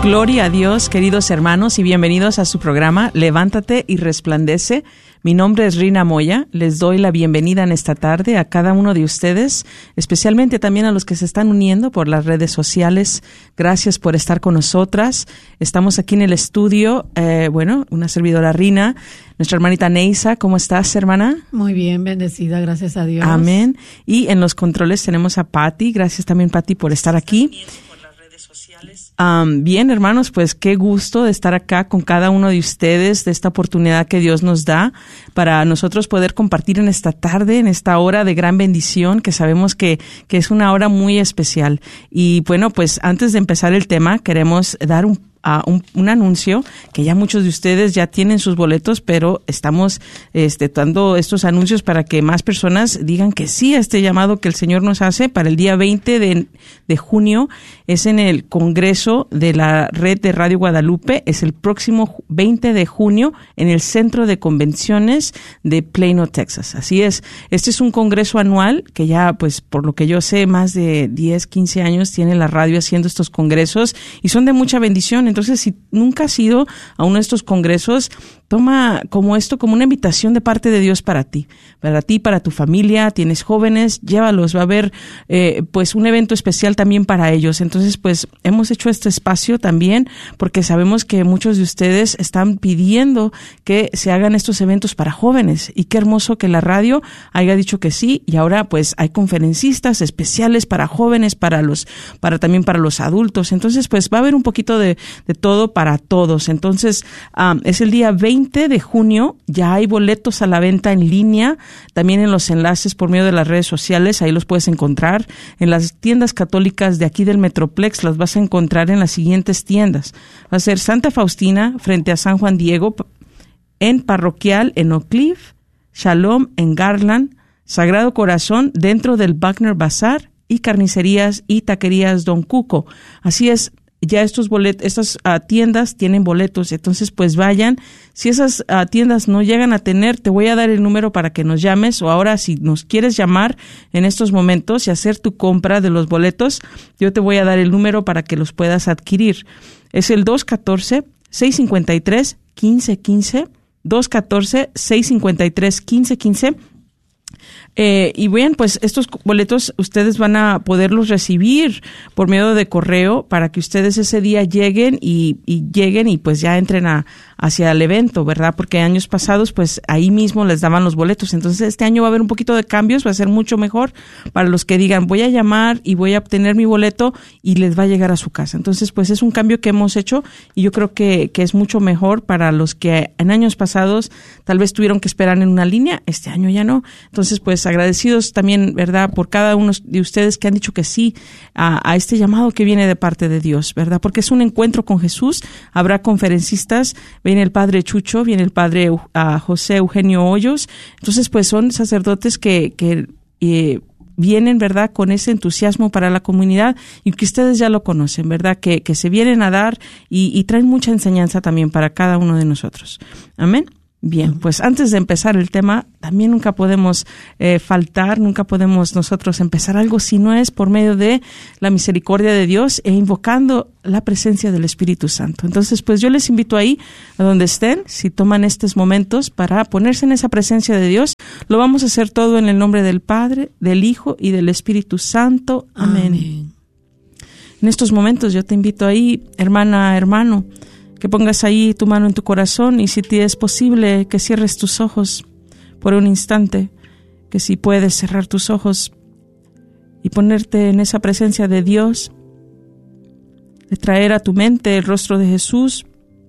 Gloria a Dios, queridos hermanos, y bienvenidos a su programa Levántate y Resplandece. Mi nombre es Rina Moya. Les doy la bienvenida en esta tarde a cada uno de ustedes, especialmente también a los que se están uniendo por las redes sociales. Gracias por estar con nosotras. Estamos aquí en el estudio, una servidora Rina, nuestra hermanita Neisa. ¿Cómo estás, hermana? Muy bien, bendecida, gracias a Dios. Amén. Y en los controles tenemos a Patti. Gracias también, Patti, por estar aquí. Bien, hermanos, pues qué gusto de estar acá con cada uno de ustedes, de esta oportunidad que Dios nos da para nosotros poder compartir en esta tarde, en esta hora de gran bendición, que sabemos que es una hora muy especial. Y bueno, pues antes de empezar el tema, queremos dar un anuncio, que ya muchos de ustedes ya tienen sus boletos, pero estamos dando estos anuncios para que más personas digan que sí a este llamado que el Señor nos hace para el día 20 de junio. Es en el Congreso de la Red de Radio Guadalupe. Es el próximo 20 de junio en el Centro de Convenciones de Plano, Texas. Así es. Este es un congreso anual que ya, pues, por lo que yo sé, más de 10, 15 años tiene la radio haciendo estos congresos y son de mucha bendición. Entonces, si nunca has ido a uno de estos congresos, toma como una invitación de parte de Dios para ti, para tu familia. Tienes jóvenes, llévalos. Va a haber pues un evento especial también para ellos. Entonces, pues hemos hecho este espacio también porque sabemos que muchos de ustedes están pidiendo que se hagan estos eventos para jóvenes, y qué hermoso que la radio haya dicho que sí, y ahora pues hay conferencistas especiales para jóvenes, también para los adultos. Entonces, pues va a haber un poquito de todo para todos. Entonces, es el día 20 de junio, ya hay boletos a la venta en línea, también en los enlaces por medio de las redes sociales, ahí los puedes encontrar. En las tiendas católicas de aquí del Metroplex las vas a encontrar en las siguientes tiendas. Va a ser Santa Faustina frente a San Juan Diego, en Parroquial en Oak Cliff, Shalom en Garland, Sagrado Corazón dentro del Wagner Bazar y Carnicerías y Taquerías Don Cuco. Así es. Ya estas tiendas tienen boletos, entonces pues vayan. Si esas tiendas no llegan a tener, te voy a dar el número para que nos llames, o ahora si nos quieres llamar en estos momentos y hacer tu compra de los boletos, yo te voy a dar el número para que los puedas adquirir. Es el 214-653-1515, 214-653-1515. Y bien, pues estos boletos ustedes van a poderlos recibir por medio de correo para que ustedes ese día lleguen y pues ya entren hacia el evento, ¿verdad? Porque años pasados pues ahí mismo les daban los boletos. Entonces este año va a haber un poquito de cambios, va a ser mucho mejor para los que digan voy a llamar y voy a obtener mi boleto y les va a llegar a su casa. Entonces pues es un cambio que hemos hecho y yo creo que es mucho mejor para los que en años pasados tal vez tuvieron que esperar en una línea, este año ya no. Entonces pues agradecidos también, ¿verdad?, por cada uno de ustedes que han dicho que sí a este llamado que viene de parte de Dios, ¿verdad? Porque es un encuentro con Jesús. Habrá conferencistas, viene el padre Chucho, viene el padre José Eugenio Hoyos. Entonces, pues son sacerdotes que vienen, ¿verdad?, con ese entusiasmo para la comunidad y que ustedes ya lo conocen, ¿verdad?, que se vienen a dar y traen mucha enseñanza también para cada uno de nosotros. Amén. Bien, pues antes de empezar el tema, también nunca podemos nunca podemos nosotros empezar algo si no es por medio de la misericordia de Dios e invocando la presencia del Espíritu Santo. Entonces, pues yo les invito ahí, a donde estén, si toman estos momentos para ponerse en esa presencia de Dios, lo vamos a hacer todo en el nombre del Padre, del Hijo y del Espíritu Santo. Amén. En estos momentos yo te invito ahí, hermana, hermano, que pongas ahí tu mano en tu corazón y si te es posible que cierres tus ojos por un instante, que si puedes cerrar tus ojos y ponerte en esa presencia de Dios, de traer a tu mente el rostro de Jesús,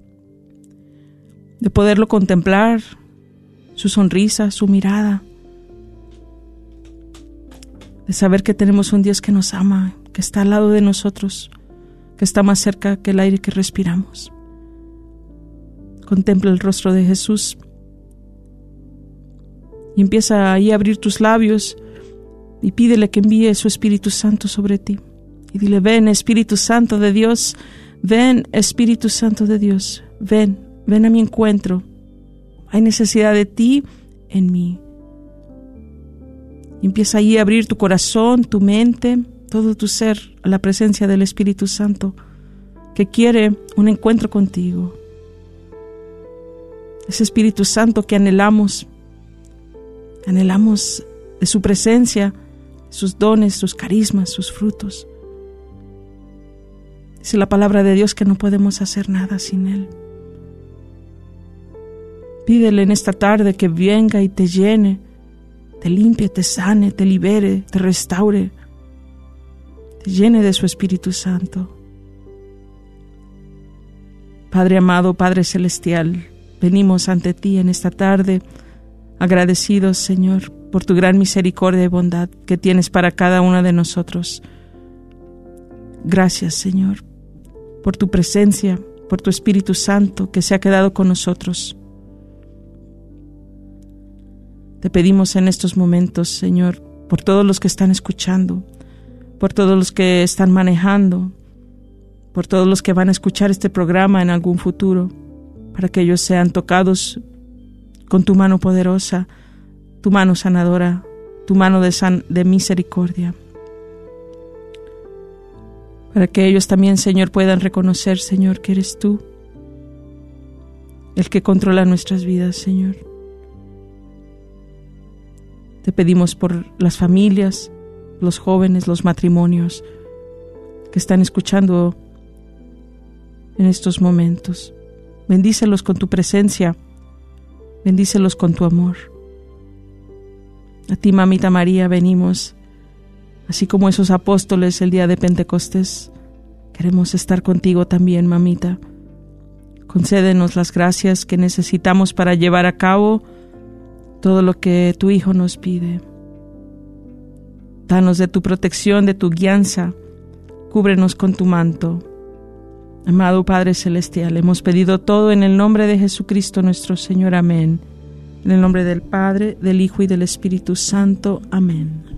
de poderlo contemplar, su sonrisa, su mirada, de saber que tenemos un Dios que nos ama, que está al lado de nosotros, que está más cerca que el aire que respiramos. Contempla el rostro de Jesús y empieza ahí a abrir tus labios y pídele que envíe su Espíritu Santo sobre ti. Y dile, ven Espíritu Santo de Dios, ven Espíritu Santo de Dios, ven a mi encuentro. Hay necesidad de ti en mí. Y empieza ahí a abrir tu corazón, tu mente, todo tu ser a la presencia del Espíritu Santo. que quiere un encuentro contigo. Ese Espíritu Santo que anhelamos de su presencia, sus dones, sus carismas, sus frutos. Dice la palabra de Dios que no podemos hacer nada sin Él. Pídele en esta tarde que venga y te llene, te limpie, te sane, te libere, te restaure, te llene de su Espíritu Santo. Padre amado, Padre celestial, venimos ante ti en esta tarde, agradecidos, Señor, por tu gran misericordia y bondad que tienes para cada uno de nosotros. Gracias, Señor, por tu presencia, por tu Espíritu Santo que se ha quedado con nosotros. Te pedimos en estos momentos, Señor, por todos los que están escuchando, por todos los que están manejando, por todos los que van a escuchar este programa en algún futuro, para que ellos sean tocados con tu mano poderosa, tu mano sanadora, tu mano de misericordia. Para que ellos también, Señor, puedan reconocer, Señor, que eres tú el que controla nuestras vidas, Señor. Te pedimos por las familias, los jóvenes, los matrimonios que están escuchando en estos momentos. Bendícelos con tu presencia, bendícelos con tu amor. A ti, Mamita María, venimos, así como esos apóstoles el día de Pentecostés. Queremos estar contigo también, Mamita. Concédenos las gracias que necesitamos para llevar a cabo todo lo que tu Hijo nos pide. Danos de tu protección, de tu guianza. Cúbrenos con tu manto. Amado Padre Celestial, hemos pedido todo en el nombre de Jesucristo nuestro Señor. Amén. En el nombre del Padre, del Hijo y del Espíritu Santo. Amén.